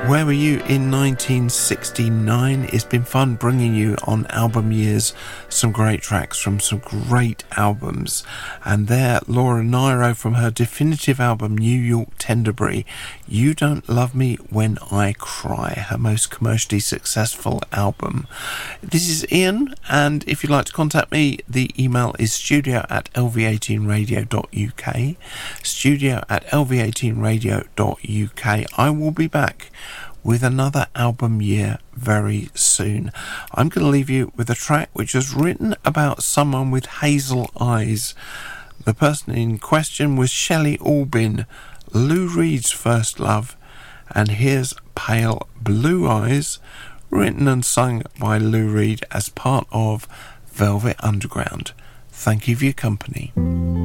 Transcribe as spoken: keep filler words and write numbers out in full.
Where were you in nineteen sixty-nine? It's been fun bringing you on album years some great tracks from some great albums. And there, Laura Nyro from her definitive album New York Tenderbury, You Don't Love Me When I Cry, her most commercially successful album. This is Ian, and if you'd like to contact me, the email is studio at l v eighteen radio dot u k, studio at l v eighteen radio dot u k. I will be back with another album year very soon. I'm going to leave you with a track which was written about someone with hazel eyes. The person in question was Shelley Albin, Lou Reed's first love, and here's Pale Blue Eyes, written and sung by Lou Reed as part of Velvet Underground. Thank you for your company.